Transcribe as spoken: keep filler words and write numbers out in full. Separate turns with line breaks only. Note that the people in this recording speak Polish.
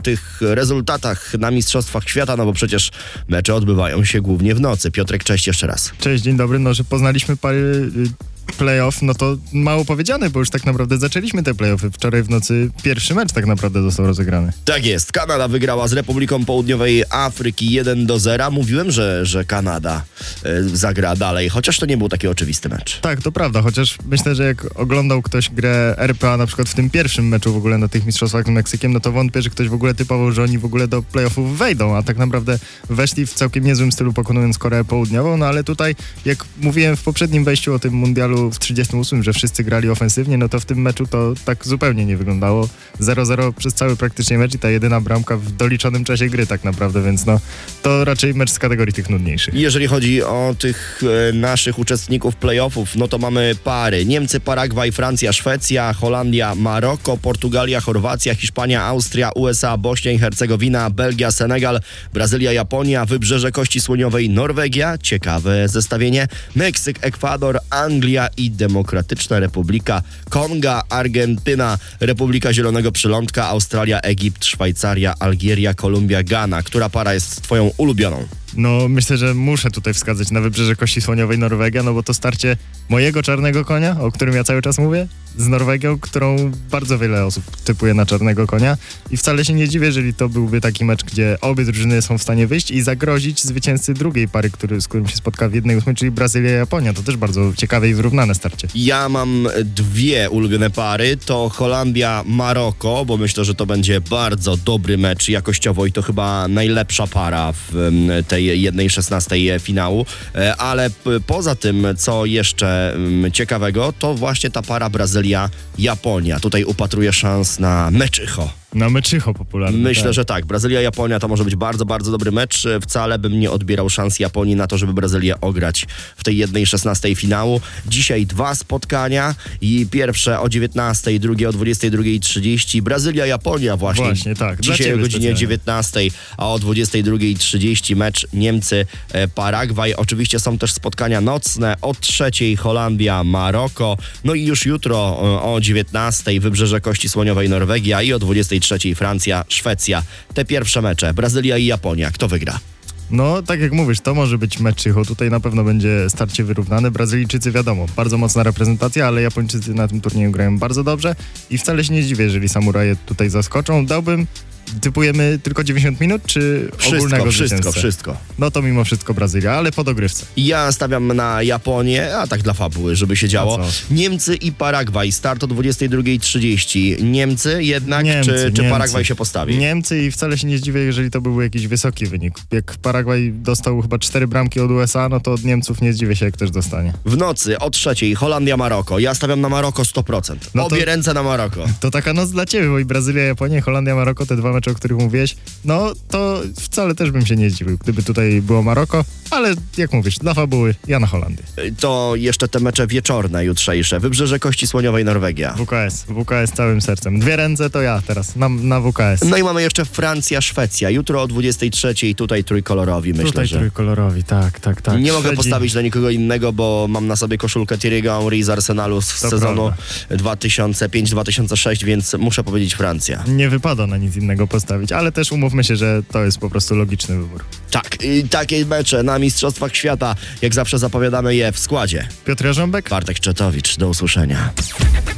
tych rezultatach na Mistrzostwach Świata, no bo przecież mecze odbywają się głównie w nocy. Piotrek, cześć jeszcze raz.
Cześć, dzień dobry. No, że poznaliśmy pary playoff, no to mało powiedziane, bo już tak naprawdę zaczęliśmy te playoffy. Wczoraj w nocy pierwszy mecz tak naprawdę został rozegrany.
Tak jest. Kanada wygrała z Republiką Południowej Afryki jeden do zera. Mówiłem, że, że Kanada y, zagra dalej, chociaż to nie był taki oczywisty mecz.
Tak, to prawda, chociaż myślę, że jak oglądał ktoś grę R P A na przykład w tym pierwszym meczu w ogóle na tych mistrzostwach z Meksykiem, no to wątpię, że ktoś w ogóle typował, że oni w ogóle do playoffów wejdą, a tak naprawdę weszli w całkiem niezłym stylu, pokonując Koreę Południową, no ale tutaj, jak mówiłem w poprzednim wejściu o tym mundialu w trzydziestym ósmym, że wszyscy grali ofensywnie, no to w tym meczu to tak zupełnie nie wyglądało. zero zero przez cały praktycznie mecz i ta jedyna bramka w doliczonym czasie gry tak naprawdę, więc no to raczej mecz z kategorii tych nudniejszych.
Jeżeli chodzi o tych e, naszych uczestników playoffów, no to mamy pary. Niemcy, Paragwaj, Francja, Szwecja, Holandia, Maroko, Portugalia, Chorwacja, Hiszpania, Austria, U S A, Bośnia i Hercegowina, Belgia, Senegal, Brazylia, Japonia, Wybrzeże Kości Słoniowej, Norwegia, ciekawe zestawienie, Meksyk, Ekwador, Anglia i Demokratyczna Republika Konga, Argentyna, Republika Zielonego Przylądka, Australia, Egipt, Szwajcaria, Algieria, Kolumbia, Gana. Która para jest twoją ulubioną?
No myślę, że muszę tutaj wskazać na Wybrzeże Kości Słoniowej Norwegia, no bo to starcie mojego czarnego konia, o którym ja cały czas mówię, z Norwegią, którą bardzo wiele osób typuje na czarnego konia i wcale się nie dziwię, jeżeli to byłby taki mecz, gdzie obie drużyny są w stanie wyjść i zagrozić zwycięzcy drugiej pary, który, z którym się spotka w jednej ósmej, czyli Brazylia i Japonia. To też bardzo ciekawe i wyrównane starcie.
Ja mam dwie ulubione pary, to Holandia, Maroko, bo myślę, że to będzie bardzo dobry mecz jakościowo i to chyba najlepsza para w tej jednej szesnastej finału, ale p- poza tym, co jeszcze m, ciekawego, to właśnie ta para Brazylia-Japonia. Tutaj upatruję szans na meczycho.
Na meczycho popularny.
Myślę,
tak.
że tak. Brazylia-Japonia to może być bardzo, bardzo dobry mecz. Wcale bym nie odbierał szans Japonii na to, żeby Brazylię ograć w tej jednej szesnastej finału. Dzisiaj dwa spotkania i pierwsze o dziewiętnastej, drugie o dwudziestej drugiej trzydzieści. Brazylia-Japonia właśnie.
Właśnie, tak. Dla
Dzisiaj o
ciebie
godzinie
specjalnie.
dziewiętnastej, a o dwudziestej drugiej trzydzieści mecz Niemcy-Paragwaj. Oczywiście są też spotkania nocne o trzeciej Holandia-Maroko. No i już jutro o dziewiętnastej Wybrzeże Kości Słoniowej Norwegia i o dwudziestej trzeciej Francja, Szwecja. Te pierwsze mecze, Brazylia i Japonia. Kto wygra?
No, tak jak mówisz, to może być meczycho. Tutaj na pewno będzie starcie wyrównane. Brazylijczycy wiadomo, bardzo mocna reprezentacja, ale Japończycy na tym turnieju grają bardzo dobrze i wcale się nie zdziwię, jeżeli samuraje tutaj zaskoczą. Dałbym, typujemy tylko dziewięćdziesiąt minut, czy
Wszystko,
ogólnego
wszystko,
zwycięzcę?
wszystko.
No to mimo wszystko Brazylia, ale po dogrywce.
Ja stawiam na Japonię, a tak dla fabuły, żeby się działo. Niemcy i Paragwaj. Start o dwudziestej drugiej trzydzieści. Niemcy jednak,
Niemcy,
czy, czy
Niemcy.
Paragwaj się postawi?
Niemcy i wcale się nie zdziwię, jeżeli to byłby jakiś wysoki wynik. Jak Paragwaj dostał chyba cztery bramki od U S A, no to od Niemców nie zdziwię się, jak też dostanie.
W nocy o trzeciej Holandia-Maroko. Ja stawiam na Maroko sto procent.
No to-
Obie ręce na Maroko.
To taka noc dla ciebie, bo i Brazylia, Japonia, Holandia, Maroko, te dwa mecze, o których mówiłeś, no to wcale też bym się nie zdziwił, gdyby tutaj było Maroko, ale jak mówisz, dla fabuły, ja na Holandię.
To jeszcze te mecze wieczorne, jutrzejsze. Wybrzeże Kości Słoniowej, Norwegia.
W K S, W K S całym sercem. Dwie ręce to ja teraz, na, na W K S.
No i mamy jeszcze Francja, Szwecja. Jutro o dwudziestej trzeciej tutaj trójkolorowi, myślę,
Tutaj
że...
trójkolorowi, tak, tak, tak.
Nie mogę
Szwedzi-
postawić na nikogo innego, bo mam na sobie koszulkę Thierry'ego Henry z Arsenalu z
To
sezonu
prawda.
dwa tysiące piąty dwa tysiące szósty, więc muszę powiedzieć Francja.
Nie wypada na nic innego postawić, ale też umówmy się, że to jest po prostu logiczny wybór.
Tak, i takie mecze na Mistrzostwach Świata, jak zawsze zapowiadamy je w składzie.
Piotr Jarząbek?
Bartek Czetowicz, do usłyszenia.